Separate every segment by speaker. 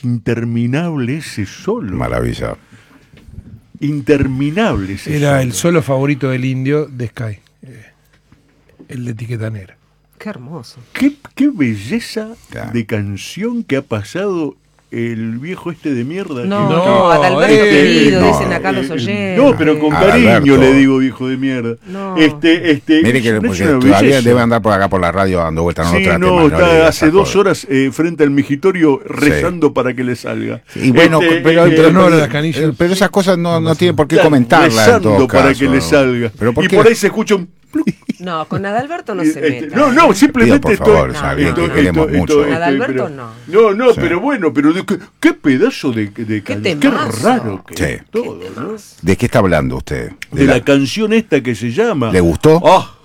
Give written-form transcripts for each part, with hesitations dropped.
Speaker 1: interminable ese solo.
Speaker 2: Maravilla.
Speaker 1: Interminable ese
Speaker 3: Era
Speaker 1: solo.
Speaker 3: el solo favorito del Indio de Sky. El de Etiqueta Negra.
Speaker 4: Qué hermoso.
Speaker 1: Qué belleza
Speaker 2: Claro.
Speaker 1: de canción que ha pasado el viejo este de mierda.
Speaker 4: No, Adalberto querido, dicen acá los oyentes.
Speaker 1: No, pero con cariño
Speaker 2: Adalberto.
Speaker 1: le digo viejo de mierda.
Speaker 4: No.
Speaker 2: Mire que
Speaker 1: es
Speaker 2: porque
Speaker 1: una
Speaker 2: todavía
Speaker 1: belleza.
Speaker 2: debe andar por acá por la radio dando vueltas en
Speaker 1: Sí,
Speaker 2: otra
Speaker 1: no,
Speaker 2: tema.
Speaker 1: está
Speaker 2: le diga
Speaker 1: hace
Speaker 2: esas
Speaker 1: 2
Speaker 2: cosas.
Speaker 1: horas frente al migitorio rezando para que le salga.
Speaker 2: Y bueno,
Speaker 3: pero no las canillas.
Speaker 2: pero esas cosas no tienen por qué comentarlas en
Speaker 1: rezando
Speaker 2: todo
Speaker 1: para
Speaker 2: caso,
Speaker 1: que le
Speaker 2: ¿no?
Speaker 1: salga.
Speaker 2: Pero ¿por
Speaker 1: Y
Speaker 2: qué?
Speaker 1: por ahí se escucha un...
Speaker 4: No, con Adalberto no se meta.
Speaker 1: No, simplemente
Speaker 2: Pido, por favor,
Speaker 1: estoy...
Speaker 2: Xavier, te queremos mucho.
Speaker 4: Adalberto
Speaker 1: pero,
Speaker 4: no.
Speaker 1: Sí. Pero bueno, pero qué pedazo de canción. Qué
Speaker 4: temazo.
Speaker 1: raro que
Speaker 2: Sí.
Speaker 1: es todo, ¿no?
Speaker 2: ¿De qué está hablando usted?
Speaker 1: De la canción esta que se llama...
Speaker 2: ¿Le gustó?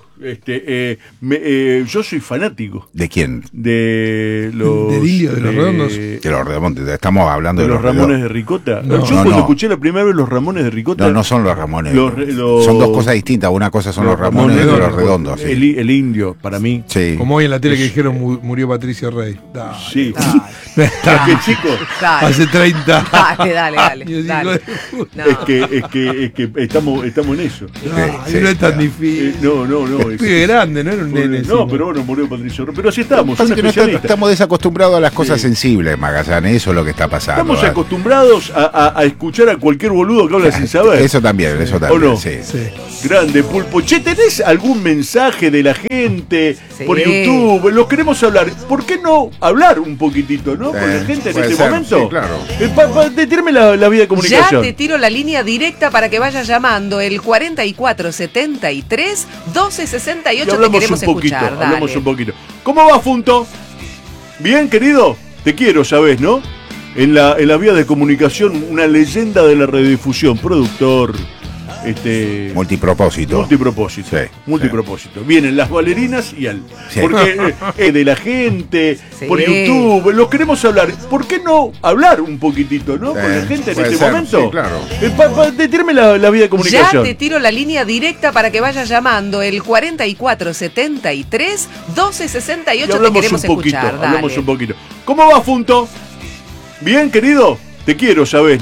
Speaker 1: Yo soy fanático
Speaker 2: ¿De quién?
Speaker 1: de los...
Speaker 3: ¿Del Indio, de los Redondos?
Speaker 2: De los Redondos. Estamos hablando
Speaker 1: de
Speaker 2: de
Speaker 1: los Ramones de Ricota.
Speaker 3: No.
Speaker 1: Yo cuando escuché la primera vez los Ramones de Ricota...
Speaker 2: No son los Ramones.
Speaker 1: Los-
Speaker 2: Son dos cosas distintas. Una cosa son los Ramones y
Speaker 3: Redondos.
Speaker 2: los Redondos. Sí.
Speaker 1: El Indio, para mí.
Speaker 2: Sí.
Speaker 3: Como hoy en la tele que dijeron murió Patricio Rey. Dale.
Speaker 1: Sí.
Speaker 4: Dale,
Speaker 1: Es que, chicos,
Speaker 4: dale.
Speaker 3: Hace 30
Speaker 4: Dale.
Speaker 3: años.
Speaker 4: dale. No.
Speaker 1: es que estamos en eso.
Speaker 3: Ay, no es tan difícil.
Speaker 1: No.
Speaker 3: Es pibe grande, no era un nene.
Speaker 1: No,
Speaker 3: sí.
Speaker 1: pero bueno, murió Patricio Rey. Pero así estamos,
Speaker 2: Pasa
Speaker 1: un
Speaker 2: que no
Speaker 1: especialista.
Speaker 2: estamos desacostumbrados a las cosas sensibles, Magallanes. Eso es lo que está pasando.
Speaker 1: Estamos
Speaker 2: ¿verdad?
Speaker 1: acostumbrados a escuchar a cualquier boludo que habla sin saber.
Speaker 2: Eso también.
Speaker 1: ¿O no?
Speaker 2: Sí.
Speaker 3: Sí.
Speaker 1: Grande Pulpo. Che, ¿tenés algún mensaje de la gente
Speaker 4: Sí.
Speaker 1: por YouTube? Los queremos hablar. ¿Por qué no hablar un poquitito, no? Con la gente en
Speaker 2: puede
Speaker 1: este
Speaker 2: ser,
Speaker 1: momento.
Speaker 2: sí, claro.
Speaker 1: Tírame la vía de
Speaker 4: Ya
Speaker 1: comunicación.
Speaker 4: te tiro la línea directa para que vayas llamando el 4473 1268.
Speaker 1: Y
Speaker 4: Te
Speaker 1: hablamos
Speaker 4: queremos
Speaker 1: un poquito,
Speaker 4: escuchar. Dale.
Speaker 1: hablamos un poquito. ¿Cómo va, Funto? Bien, querido. Te quiero, ¿sabés, no? En la vía de comunicación, una leyenda de la radiodifusión, productor,
Speaker 2: Multipropósito.
Speaker 1: multipropósito.
Speaker 2: Sí,
Speaker 1: Multipropósito. Vienen las bailarinas y al.
Speaker 2: Sí.
Speaker 1: Porque de la gente,
Speaker 4: Sí.
Speaker 1: por YouTube, los queremos hablar. ¿Por qué no hablar un poquitito, no? Con la gente en
Speaker 2: puede
Speaker 1: este
Speaker 2: ser,
Speaker 1: momento.
Speaker 2: sí, claro.
Speaker 1: Tírame la vía de
Speaker 4: Ya
Speaker 1: comunicación.
Speaker 4: te tiro la línea directa para que vayas llamando el 4473
Speaker 1: Y
Speaker 4: 1268. Te
Speaker 1: hablamos
Speaker 4: queremos
Speaker 1: un poquito,
Speaker 4: escuchar.
Speaker 1: hablamos
Speaker 4: Dale.
Speaker 1: un poquito. ¿Cómo va, Funto? Bien, querido. Te quiero, ¿sabés?